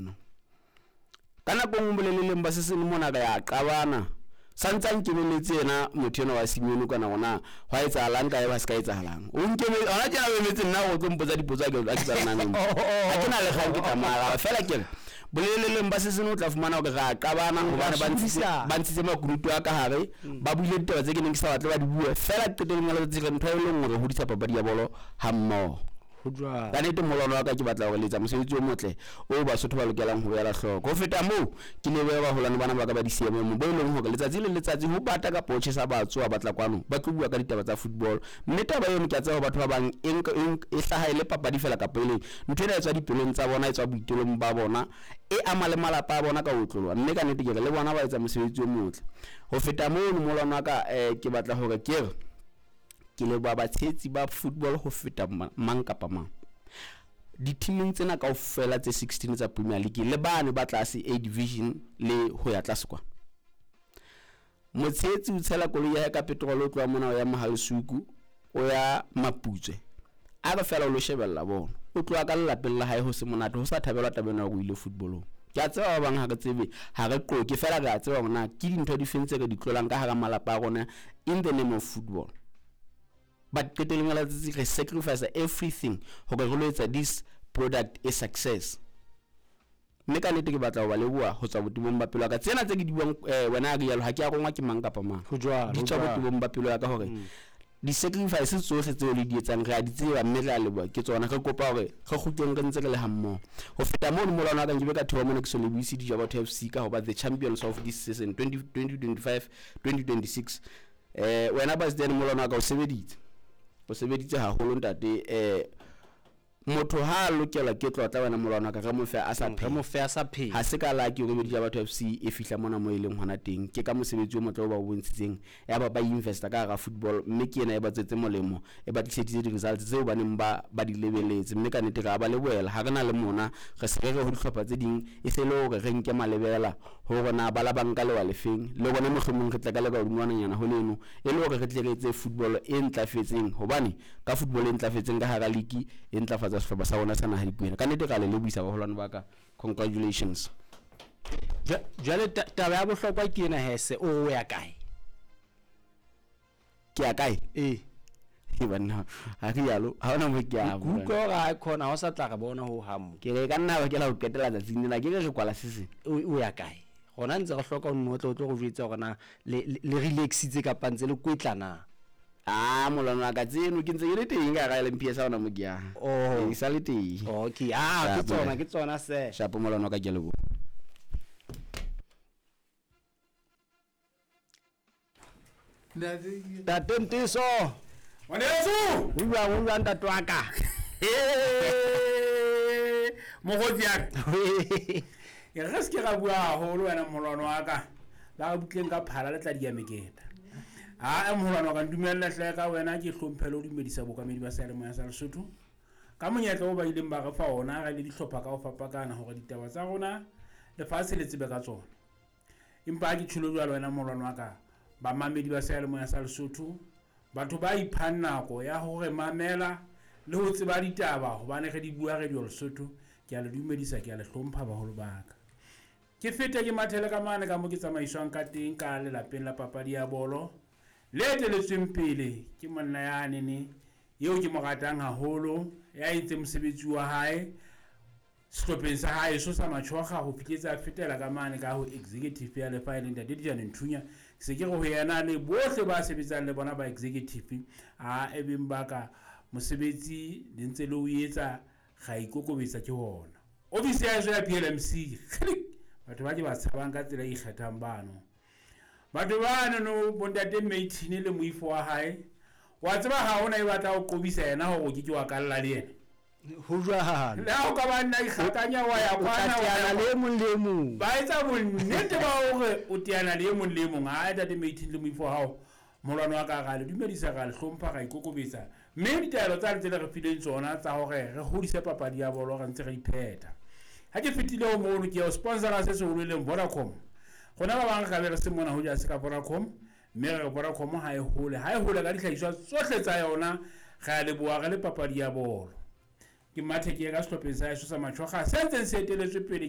eno kana go ngumboleleleng ba se se mona ga ya qabana santsang ke beletse ena motho ena wa Simeone kana gona wa etsa langa e ba se ka etsa halang o nkeme ona ke a bemetse nna go tsompotsa dipotsa ke a tsana nna a ke na le gang ke tamara fela ke boleleleng ba se se no tla fumana go ga qabana go bana ba ntse makurutu a ka hare ba buile ditaba tse ke neng ke sa batle ba di bua fela qeteleng ya letsetse ntho e le ngore ho ditsa papadi ya bolo ha mmo hudwa ka nete molwana wa ka ke batla go letsa mosebetsi o motle o ba sotho ba lokelang ho yela hloko go feta mo ke lebe ba holane bana ba ka ba di siame mo bo ileng ho ka letsatsi le letsatsi ho bata ka poche sa batso ba batla kwano ba tlo bua ka ditaba tsa football mme taba eno ke a tsaya batho ba bang e hlahaile papadi fela ka pele ntho ena e tswa dipelong tsa bona e tswa boitelong ba bona e ama le malapa a bona ka otlolwa mme ka nete ke le bona ba etsa mosebetsi o motle ho feta mo molwana wa ka ke batla hore ke le ba batshetsi ba football ho feta mang kapa mang di teaming tsena kaofela tse 16 tsa Premier League le bane ba tlase A division le ho ya tlase kwa motshetsi o tshela koloi ya ka petrol o tloa mona ya Mahalsuku o ya Maputswe a ba fela o lo shebella bona o tloa ka lapeng la hae ho se monate ho sa thabelwa tabena go ile footballong ke a tseba ba bang ha ka tsebe ha re qoke fela ga tseba bona ke dintho di fentse ka di tlolang ka hara malapa a rona in the name of football. But we sacrifice everything ho ka go etsa this product a success. Mme ka nete ke batla ba leboa ho tswa botubong ba pelo ka tsena tse ke di buang wena ga yalo ha ke a gongwa ke mang kapa mang go jwa di tswa botubong ba pelo ka hore di sacrifices tsohle tseo le di etsang re a di tseba mme la leboa ke tsona re kopa hore re kgutleng re ntse re le hammo ho feta mo le molwana ka ngibe ka thoba mona ke so lebisi di Jabato FC ka ho ba the champions of this season 2025 2026 wena ba se molwana ka o sebeditse haholo ntate motho ha lokela ke tlotla bana molwana ka re mo fe a sa phe ha se ka la ke go medija Batho FC e fihla mona mo ileng hona teng ke ka mosebetsi o motho ba bontshitseng ya ba investa ka ga football mme ke ena e ba tsetse molemo e ba tlisetse di results tseo ba neng ba di lebeletse mme ka nete ga ba le boela ha rena le mona re se re ho dihlopha tse ding e se le hore re nke malebela ho rona ba la banka le wa lefeng le bona mohlomong re tla ka le ka udumwananyana ho leno e le hore re tle re etse football e ntlafetseng hobane ka football e ntlafetseng ka hara league e ntlafatsa sehlopha sa rona sa naha dipuela ka nete ga le lebisa ba holwane ba ka congratulations jale taba ya bohlokwa ke ena hese o ya kae ke ya kae bana ha ke yalo ha ona mo ke ya go ga khona ho sa tla ga bona ho hamo ke re ka nna ba ke la go ketela tsa tsina ke re kwala sese o ya kae gona ntse go hloka o tlo go jetsa gona le relaxitse ka pantse le kwetlana molwana ka tseno ke ntse ke le teng ga ga le mpiesa ona mo ke ya e sa le teng okay ke tsona se shapo molwana ka gelebo Tatentiso Wanesu Uwa ntatwaka mogotsi ya ya ga se ke ga bua haholo wena molwana wa ka la butleng ka phala le tla dia meketa molwana wa ka ndumella hleka wena ke hlomphelo o dumedisa bokamedi ba sa le mo ya sa Lesotho ka monyetla o ba ileng ba re fa ona ga le dihlopha ka o fapakana hore ditaba tsa rona le fatshe le tsebe ka tsona empa ke tsholo jwa wena molwana wa ka ba mamedi ba sa le mo ya sa Lesotho batho ba iphang nako ya hore mamela le ho tseba ditaba hobane re di bua re di Lesotho ke a le dumedisa ke a le hlompha ba holo baka ke fete ke mathele ka mane ka mo ke tsamaiswang ka teng ka le lapeng la papadi ya bolo le teletsweng pele ke monna ya nene eo ke mo ratang haholo ya itse mosebetsi wa hae stopeng sa hae so sa matshoga ho fitletsa fetela ka mane ka ho executive ya le file nda Dijane Nthunya se ke go yana le bohle ba sebetsang le bona ba executive ebeng baka mosebetsi le ntse le o etsa ga ikokobetsa ke hona office ya ya PLMC batho ba ke ba tshabang ka tsela e kgethang bano batho bana no bondate Maitine le moifo wa hae wa tseba ha ona e batla o qobisa yena ho ke wa kalla le yena ho jwa la o ka ba nna ikgatanya wa ya kwana le mong ba etsa bonnete ba hore o tiana le mong a tate Maitine le moifo hao molwana wa ka ga le dumedisa ga le hlompha ga ikokobetsa mme ditaelo tsa ntse le re fileng tsona tsa hore re hodise papadi ya bolo ga ntse re ipheta ha ke fitile ho mono ke o sponsora se se holeleng Vodacom gona ba bang ga be re se mona ho ja se ka Vodacom mme re Vodacom ha e hole ka dihlahiswa tsohle tsa yona ga le bua ga le papadi ya bolo ke mathe ke ka stopeng sa eso sa matshoga se ntse se eteletswe pele